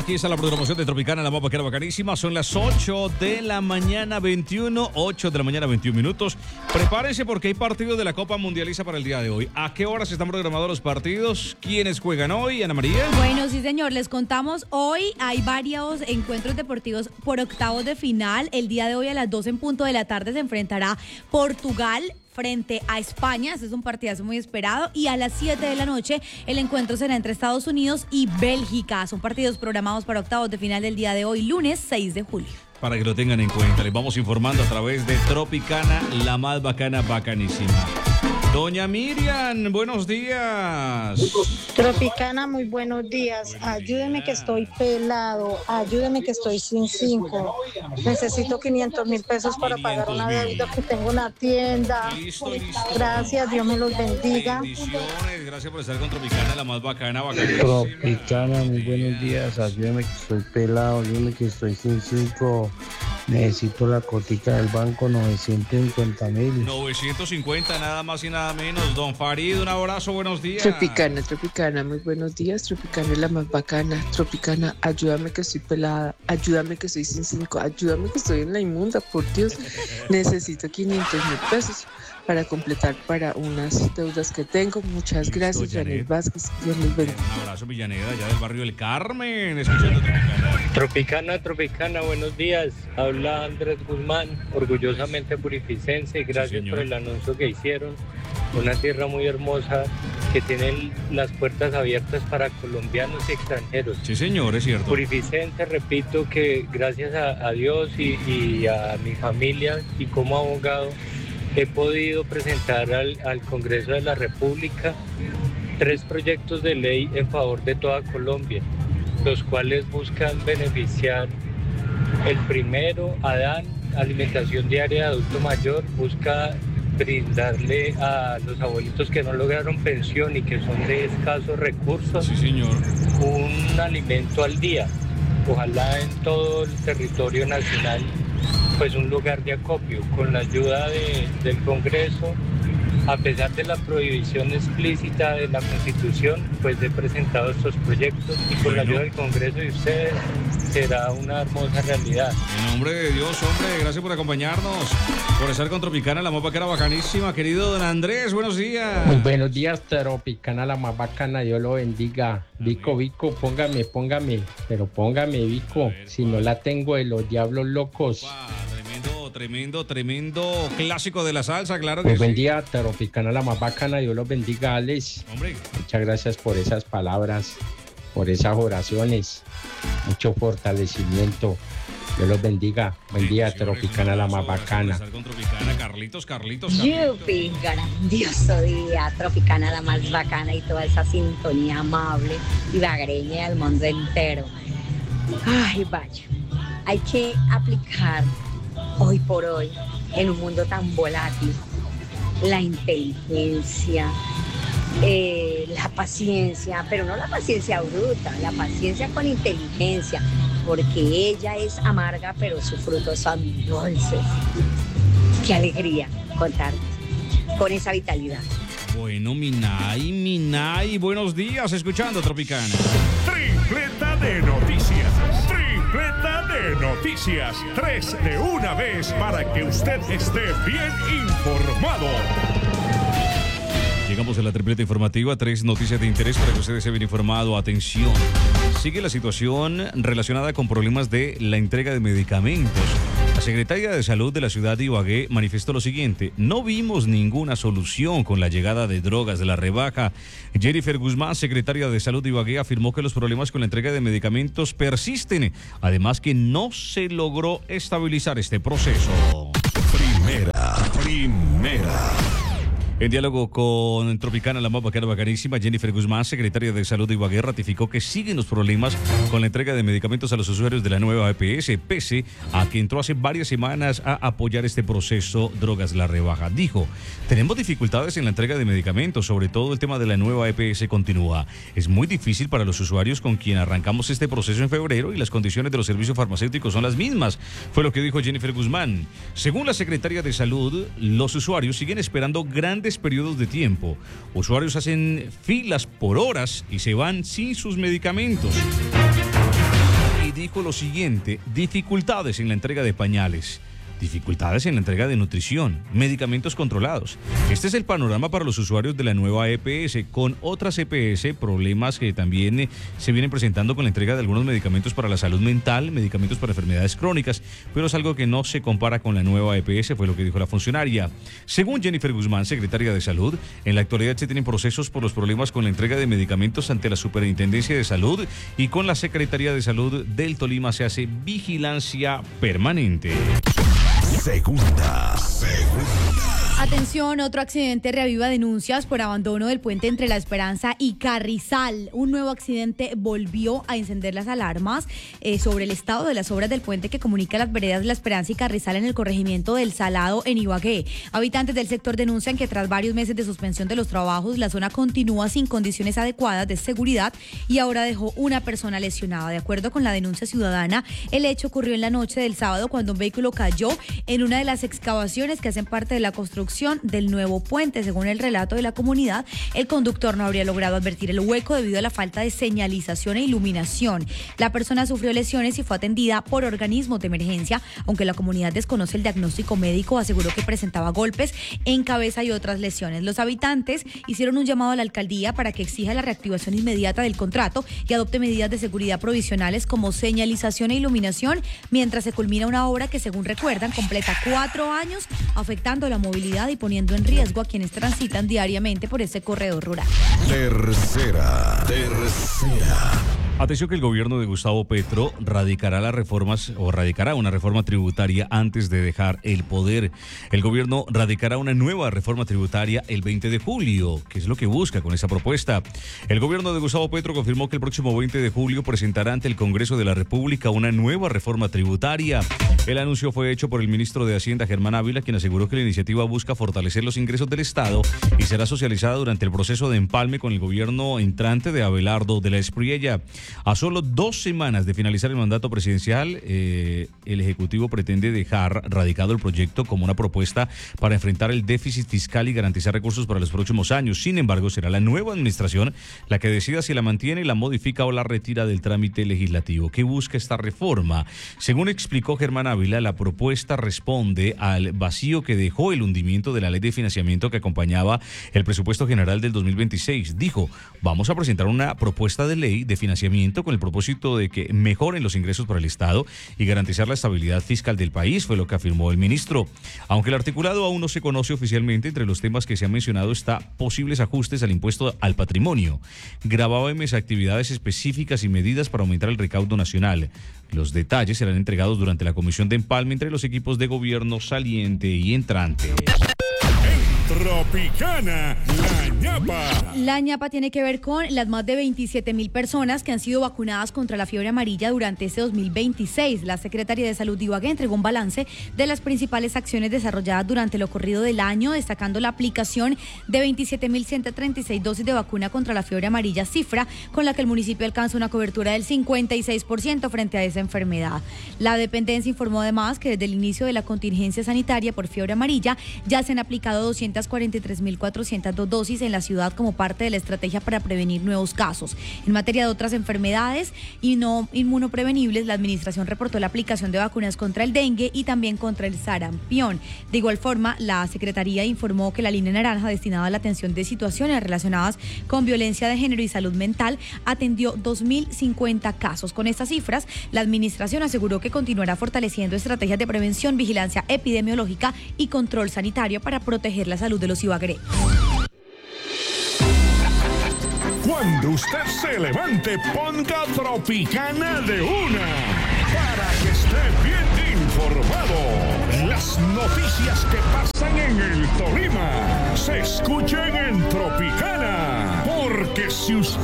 Aquí está la programación de Tropicana, la más vaquera bacanísima. Son las 8 de la mañana 21, 8 de la mañana 21 minutos. Prepárense porque hay partidos de la Copa Mundialista para el día de hoy. ¿A qué horas están programados los partidos? ¿Quiénes juegan hoy, Ana María? Bueno, sí señor, les contamos. Hoy hay varios encuentros deportivos por octavos de final. El día de hoy a las 2 en punto de la tarde se enfrentará Portugal frente a España. Este es un partidazo muy esperado. Y a las 7 de la noche el encuentro será entre Estados Unidos y Bélgica. Son partidos programados para octavos de final del día de hoy, lunes 6 de julio. Para que lo tengan en cuenta, les vamos informando a través de Tropicana, la más bacana, bacanísima. Doña Miriam, buenos días. Tropicana, muy buenos días. Ayúdeme que estoy pelado, ayúdeme que estoy sin 5. Necesito 500,000 pesos para pagar una deuda que tengo en la tienda. Listo. Gracias, Dios me los bendiga. Bendiciones, gracias por estar con Tropicana, la más bacana, bacanísima. Tropicana, muy buenos días. Ayúdeme que estoy pelado, ayúdeme que estoy sin 5. Necesito la cotica del banco, 950,000. 950, nada más y nada menos. Don Farid, un abrazo, buenos días. Tropicana, muy buenos días. Tropicana es la más bacana. Tropicana, ayúdame que estoy pelada, ayúdame que estoy sin 5, ayúdame que estoy en la inmunda, por Dios. Necesito 500,000 pesos para completar para unas deudas que tengo. Muchas gracias, Janet Vázquez. Dios les bendiga. Un abrazo, Villaneda, allá del barrio del Carmen, escuchando Tropicana. Tropicana, buenos días. Habla Andrés Guzmán, orgullosamente purificense. Gracias por el anuncio que hicieron. Una tierra muy hermosa que tiene las puertas abiertas para colombianos y extranjeros. Sí, señor, es cierto. Purificense, repito que gracias a Dios y a mi familia y como abogado he podido presentar al Congreso de la República 3 proyectos de ley en favor de toda Colombia, los cuales buscan beneficiar el primero, Adán, alimentación diaria de adulto mayor, busca brindarle a los abuelitos que no lograron pensión y que son de escasos recursos, sí, señor, un alimento al día, ojalá en todo el territorio nacional, pues un lugar de acopio. Con la ayuda del Congreso, a pesar de la prohibición explícita de la Constitución, pues he presentado estos proyectos y con la ayuda del Congreso y ustedes será una hermosa realidad. En nombre de Dios, hombre, gracias por acompañarnos, por estar con Tropicana, la más bacana, bacanísima. Querido don Andrés, buenos días. Muy buenos días, Tropicana, la más bacana, Dios lo bendiga. Vico, póngame, pero póngame, Vico, si no la tengo de los diablos locos. Tremendo clásico de la salsa, claro que Muy sí. buen día, Tropicana, la más bacana, Dios los bendiga, Alex. Hombre. Muchas gracias por esas palabras, por esas oraciones, mucho fortalecimiento. Dios los bendiga. Buen día, Tropicana, la más bacana. Carlitos. Yupi, grandioso día, Tropicana, la más bacana y toda esa sintonía amable y vagreña del mundo entero. Ay, vaya, hay que aplicar hoy por hoy, en un mundo tan volátil, la inteligencia, la paciencia, pero no la paciencia bruta, la paciencia con inteligencia, porque ella es amarga, pero sus frutos son dulces. Qué alegría contar con esa vitalidad. Bueno, Minay, buenos días, escuchando Tropicana. Tripleta de noticias. Tripleta de noticias. 3 de una vez para que usted esté bien informado. Llegamos a la tripleta informativa, 3 noticias de interés para que ustedes se bien informado. Atención, sigue la situación relacionada con problemas de la entrega de medicamentos. La secretaria de Salud de la ciudad de Ibagué manifestó lo siguiente: no vimos ninguna solución con la llegada de drogas de la rebaja. Jennifer Guzmán, secretaria de Salud de Ibagué, afirmó que los problemas con la entrega de medicamentos persisten, además que no se logró estabilizar este proceso. Primera. En diálogo con Tropicana, la más bacana, bacanísima, Jennifer Guzmán, secretaria de Salud de Ibagué, ratificó que siguen los problemas con la entrega de medicamentos a los usuarios de la nueva EPS, pese a que entró hace varias semanas a apoyar este proceso Drogas La Rebaja. Dijo: tenemos dificultades en la entrega de medicamentos, sobre todo el tema de la nueva EPS continúa. Es muy difícil para los usuarios con quien arrancamos este proceso en febrero y las condiciones de los servicios farmacéuticos son las mismas, fue lo que dijo Jennifer Guzmán. Según la secretaria de Salud, los usuarios siguen esperando grandes periodos de tiempo. Usuarios hacen filas por horas y se van sin sus medicamentos. dijo lo siguiente: dificultades en la entrega de pañales, dificultades en la entrega de nutrición, medicamentos controlados. Este es el panorama para los usuarios de la nueva EPS. Con otras EPS, problemas que también se vienen presentando con la entrega de algunos medicamentos para la salud mental, medicamentos para enfermedades crónicas, pero es algo que no se compara con la nueva EPS, fue lo que dijo la funcionaria. Según Jennifer Guzmán, secretaria de Salud, en la actualidad se tienen procesos por los problemas con la entrega de medicamentos ante la Superintendencia de Salud, y con la Secretaría de Salud del Tolima se hace vigilancia permanente. Segunda. Atención, otro accidente reaviva denuncias por abandono del puente entre La Esperanza y Carrizal. Un nuevo accidente volvió a encender las alarmas sobre el estado de las obras del puente que comunica las veredas La Esperanza y Carrizal en el corregimiento del Salado en Ibagué. Habitantes del sector denuncian que tras varios meses de suspensión de los trabajos, la zona continúa sin condiciones adecuadas de seguridad y ahora dejó una persona lesionada. De acuerdo con la denuncia ciudadana, el hecho ocurrió en la noche del sábado cuando un vehículo cayó en una de las excavaciones que hacen parte de la construcción del nuevo puente. Según el relato de la comunidad, el conductor no habría logrado advertir el hueco debido a la falta de señalización e iluminación. La persona sufrió lesiones y fue atendida por organismos de emergencia, aunque la comunidad desconoce el diagnóstico médico. Aseguró que presentaba golpes en cabeza y otras lesiones. Los habitantes hicieron un llamado a la alcaldía para que exija la reactivación inmediata del contrato y adopte medidas de seguridad provisionales como señalización e iluminación mientras se culmina una obra que, según recuerdan, completa 4 años, afectando la movilidad y poniendo en riesgo a quienes transitan diariamente por este corredor rural. Tercera. Atención que el gobierno de Gustavo Petro radicará una reforma tributaria antes de dejar el poder. El gobierno radicará una nueva reforma tributaria el 20 de julio. ¿Qué es lo que busca con esa propuesta? El gobierno de Gustavo Petro confirmó que el próximo 20 de julio presentará ante el Congreso de la República una nueva reforma tributaria. El anuncio fue hecho por el ministro de Hacienda, Germán Ávila, quien aseguró que la iniciativa busca fortalecer los ingresos del Estado y será socializada durante el proceso de empalme con el gobierno entrante de Abelardo de la Espriella. A solo 2 semanas de finalizar el mandato presidencial, el Ejecutivo pretende dejar radicado el proyecto como una propuesta para enfrentar el déficit fiscal y garantizar recursos para los próximos años. Sin embargo, será la nueva administración la que decida si la mantiene, la modifica o la retira del trámite legislativo. ¿Qué busca esta reforma? Según explicó Germán Ávila, la propuesta responde al vacío que dejó el hundimiento de la ley de financiamiento que acompañaba el presupuesto general del 2026. Dijo: vamos a presentar una propuesta de ley de financiamiento con el propósito de que mejoren los ingresos para el Estado y garantizar la estabilidad fiscal del país, fue lo que afirmó el ministro. Aunque el articulado aún no se conoce oficialmente, entre los temas que se han mencionado está posibles ajustes al impuesto al patrimonio, gravámenes, actividades específicas y medidas para aumentar el recaudo nacional. Los detalles serán entregados durante la comisión de empalme entre los equipos de gobierno saliente y entrante. Tropicana, la ñapa. La ñapa tiene que ver con las más de 27,000 personas que han sido vacunadas contra la fiebre amarilla durante este 2026. La Secretaría de Salud de Ibagué entregó un balance de las principales acciones desarrolladas durante lo corrido del año, destacando la aplicación de 27,136 dosis de vacuna contra la fiebre amarilla, cifra con la que el municipio alcanza una cobertura del 56% frente a esa enfermedad. La dependencia informó además que desde el inicio de la contingencia sanitaria por fiebre amarilla ya se han aplicado 243,402 dosis en la ciudad como parte de la estrategia para prevenir nuevos casos. En materia de otras enfermedades y no inmunoprevenibles, la administración reportó la aplicación de vacunas contra el dengue y también contra el sarampión. De igual forma, la Secretaría informó que la línea naranja destinada a la atención de situaciones relacionadas con violencia de género y salud mental atendió 2,050 casos. Con estas cifras, la administración aseguró que continuará fortaleciendo estrategias de prevención, vigilancia epidemiológica y control sanitario para proteger la salud de los ibaguereños. Cuando usted se levante, ponga Tropicana de una, para que esté bien informado. Las noticias que pasan en el Tolima se escuchan en Tropicana, porque si usted